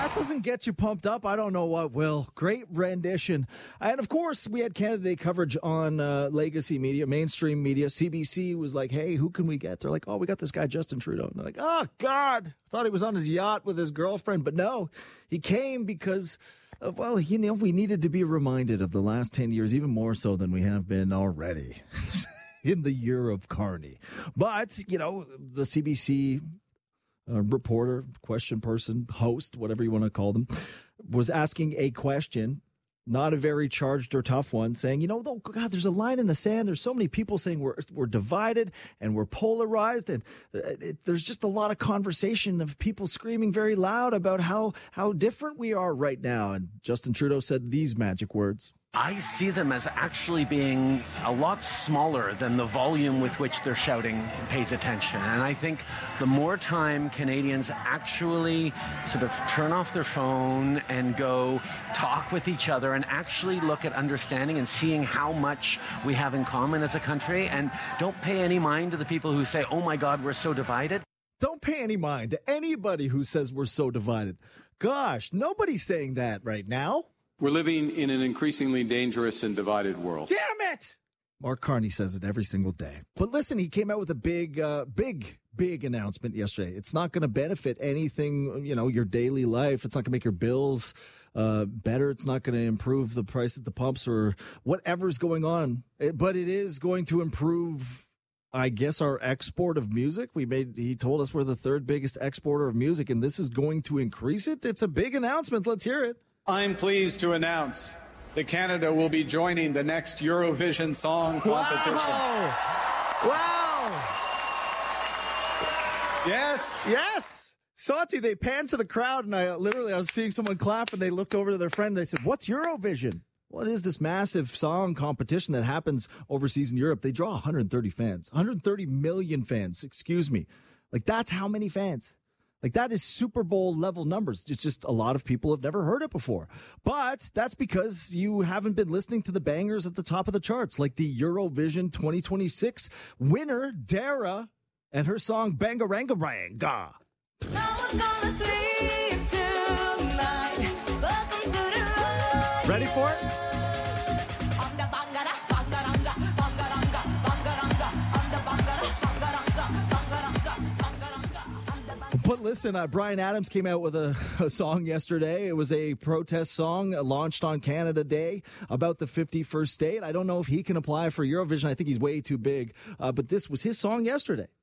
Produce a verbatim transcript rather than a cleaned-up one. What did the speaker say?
that doesn't get you pumped up, I don't know what will. Great rendition. And of course, we had Canada Day coverage on uh, legacy media, mainstream media. C B C was like, hey, who can we get? They're like, oh, we got this guy, Justin Trudeau. And they're like, oh, God, thought he was on his yacht with his girlfriend. But no, he came because, of, well, you know, we needed to be reminded of the last ten years, even more so than we have been already in the year of Carney. But, you know, the C B C Uh, reporter, question person, host, whatever you want to call them, was asking a question, not a very charged or tough one, saying, you know, oh God, there's a line in the sand. There's so many people saying we're we're divided and we're polarized, and it, there's just a lot of conversation of people screaming very loud about how how different we are right now. And Justin Trudeau said these magic words. I see them as actually being a lot smaller than the volume with which they're shouting pays attention. And I think the more time Canadians actually sort of turn off their phone and go talk with each other and actually look at understanding and seeing how much we have in common as a country, and don't pay any mind to the people who say, oh my God, we're so divided. Don't pay any mind to anybody who says we're so divided. Gosh, nobody's saying that right now. We're living in an increasingly dangerous and divided world. Damn it! Mark Carney says it every single day. But listen, he came out with a big, uh, big, big announcement yesterday. It's not going to benefit anything, you know, your daily life. It's not going to make your bills uh, better. It's not going to improve the price at the pumps or whatever's going on. It, but it is going to improve, I guess, our export of music. We made, he told us we're the third biggest exporter of music, and this is going to increase it. It's a big announcement. Let's hear it. I'm pleased to announce that Canada will be joining the next Eurovision Song Competition. Wow! Wow! Yes! Yes! Santi, they panned to the crowd, and I literally, I was seeing someone clap, and they looked over to their friend, and they said, what's Eurovision? What is this massive song competition that happens overseas in Europe? They draw one hundred thirty fans, one hundred thirty million fans, excuse me. Like, that's how many fans? Like, that is Super Bowl level numbers. It's just a lot of people have never heard it before. But that's because you haven't been listening to the bangers at the top of the charts, like the Eurovision twenty twenty-six winner, Dara, and her song Bangaranga. Ready for it? But listen, uh, Bryan Adams came out with a, a song yesterday. It was a protest song uh, launched on Canada Day about the fifty-first state. I don't know if he can apply for Eurovision. I think he's way too big. Uh, but this was his song yesterday.